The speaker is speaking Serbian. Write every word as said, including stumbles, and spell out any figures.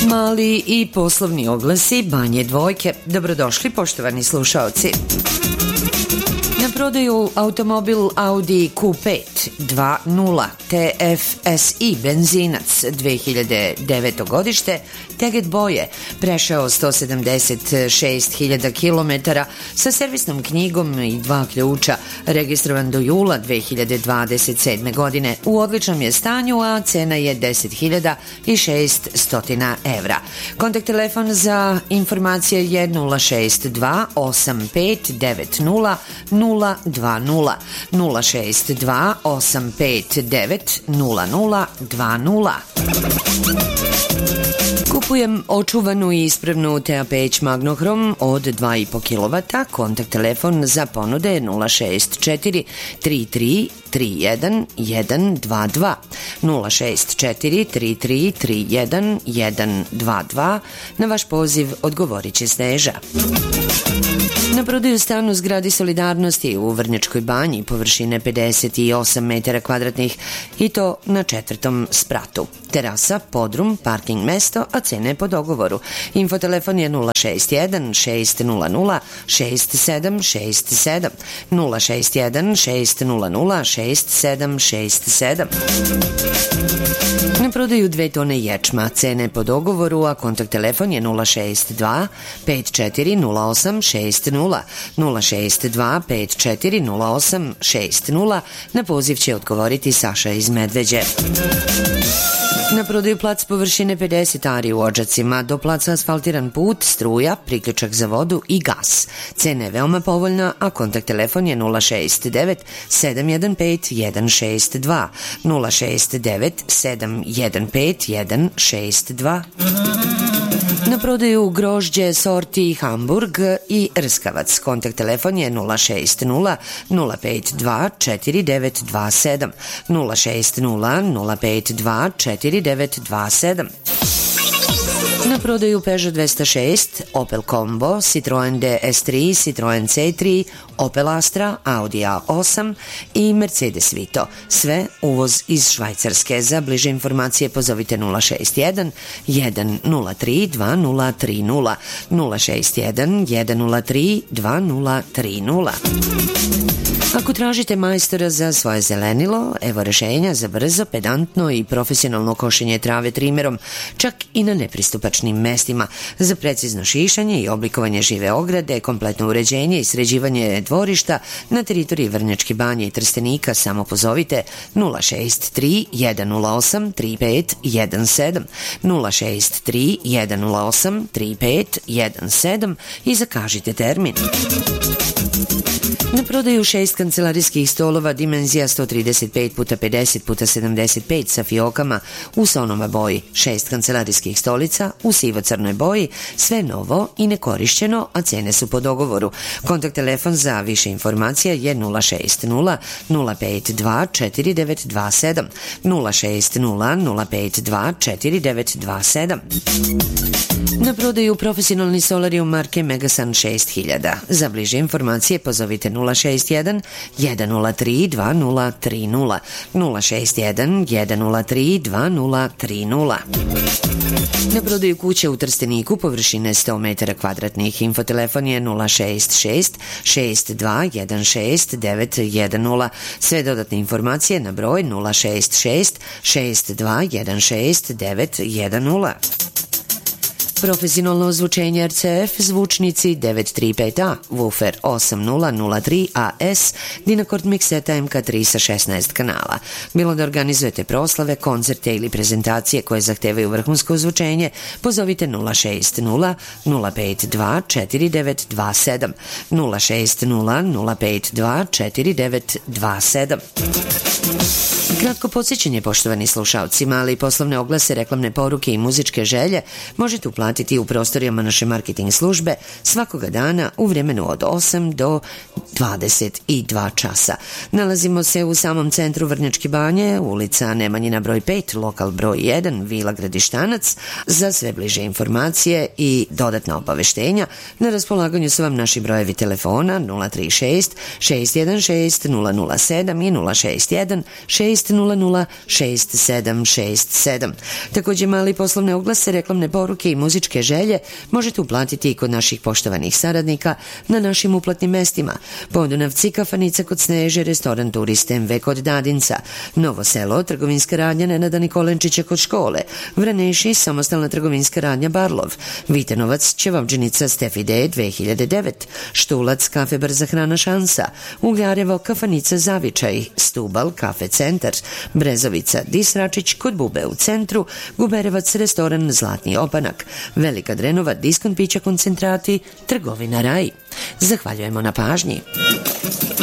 Mali i poslovni oglasi Banje Dvojke. Dobrodošli, poštovani slušaoci. Na prodaju automobil Audi Q pet dva nula T F S I benzinac dve hiljade deveto godište, teget boje, prešao sto sedamdeset šest hiljada kilometara sa servisnom knjigom i dva ključa, registrovan do jula dve hiljade dvadeset sedme godine. U odličnom je stanju, a cena je deset hiljada šeststo evra. Kontakt telefon za informacije je nula šest dva osam pet devet nula nula dva nula nula šest dva osam pet devet nula nula dva nula. Kupujem očuvanu i ispravnu T A peć Magnohrom od dva i po kilovata. Kontakt telefon za ponude nula šest četiri tri tri tri jedan jedan dva dva nula šest četiri tri tri tri jedan jedan dva dva. Na vaš poziv odgovorit će Sneža. Na prodaju stan u zgradi Solidarnosti u Vrnjačkoj Banji površine pedeset osam metara kvadratnih i to na četvrtom spratu. Terasa, podrum, parking mesto, a cene po dogovoru. Infotelefon je nula šest jedan šest nula nula šest sedam šest sedam nula šest jedan šest nula nula šest sedam šest sedam. Na prodaju dve tone ječma, cene po dogovoru, a kontakt telefon je nula šest dva pet četiri nula osam šest nula nula šest dva pet četiri nula osam šest nula. Na poziv će odgovoriti Saša iz Medveđe. Na prodaju plac površine pedeset ari u Odžacima, do placa asfaltiran put, struja, priključak za vodu i gas. Cena je veoma povoljna, a kontakt telefon je nula šest devet sedam jedan pet jedan šest dva nula šest devet sedam jedan pet jedan šest dva. Na prodaju grožđe sorti Hamburg i Rskavac. Kontakt telefon je nula šest nula nula pet dva četiri devet dva sedam nula šest nula nula pet dva četiri devet dva sedam. Na prodaju Peugeot dvesta šest, Opel Combo, Citroen D S tri, Citroen C tri, Opel Astra, Audi A osam i Mercedes Vito. Sve uvoz iz Švajcarske. Za bliže informacije pozovite nula šest jedan jedan nula tri dva nula tri nula nula šest jedan jedan nula tri dva nula tri nula. Ako tražite majstora za svoje zelenilo, evo rešenja za brzo, pedantno i profesionalno košenje trave trimerom, čak i na nepristupačnim mestima, za precizno šišanje i oblikovanje žive ograde, kompletno uređenje i sređivanje dvorišta na teritoriji Vrnjačke Banje i Trstenika. Samo pozovite nula šest tri jedan nula osam tri pet jedan sedam nula šest tri jedan nula osam tri pet jedan sedam i zakažite termin. Na prodaju šest kancelarijskih stolova dimenzija sto trideset pet puta pedeset puta sedamdeset pet sa fiokama u sonoma boji, šest kancelarijskih stolica u sivo-crnoj boji, sve novo i nekorišćeno, a cene su po dogovoru. Kontakt telefon za više informacija je nula šest nula nula pet dva četiri devet dva sedam nula šest nula nula pet dva četiri devet dva sedam. Na prodaju profesionalni solarium marke Megasun šest hiljada. Za bliže informacije pozovite nula šest jedan jedan nula tri dva nula tri nula nula šest jedan jedan nula tri dva nula tri nula. Na prodaju kuće u Trsteniku površine sto metara kvadratnih. Infotelefon je nula šest šest šest dva jedan šest devet jedan nula. Sve dodatne informacije na broj nula šest šest šest dva jedan šest devet jedan nula. Profesionalno ozvučenje R C F, zvučnici devet tri pet A, woofer osam nula nula tri A S, Dinakord mikseta M K tri sa šesnaest kanala. Bilo da organizujete proslave, koncerte ili prezentacije koje zahtevaju vrhunsko ozvučenje, pozovite nula šest nula nula pet dva četiri devet dva sedam nula šest nula nula pet dva četiri devet dva sedam. Kratko podsjećanje, poštovani slušalci, mali poslovne oglase, reklamne poruke i muzičke želje možete uplatiti u prostorijama naše marketing službe svakoga dana u vremenu od osam do dvadeset dva časa. Nalazimo se u samom centru Vrnjačke Banje, ulica Nemanjina broj pet, lokal broj jedan, Vila Gradištanac. Za sve bliže informacije i dodatna obaveštenja na raspolaganju su vam naši brojevi telefona nula tri šest šest jedan šest nula nula sedam i nula šest jedan šest šest nula nula šest sedam šest sedam. Takođe mali poslovne oglase, reklamne poruke i muzičke želje možete uplatiti i kod naših poštovanih saradnika na našim uplatnim mestima: Podunavci, kafanica kod Sneže, restoran Turiste em ve kod Dadinca, Novo Selo, trgovinska radnja Nenada Nikolenčića kod škole, Vraneši, samostalna trgovinska radnja Barlov, Vitenovac, Ćevabdžinica Stefi D dve hiljade devet, Štulac, kafe Brza hrana Šansa, Ugljarevo, kafanica Zavičaj, Stubal, kafe Centar, Brezovica, Disračić kod Bube u centru, Guberevac, restoran Zlatni opanak, Velika Drenova, diskont pića koncentrati, trgovina Raj. Zahvaljujemo na pažnji.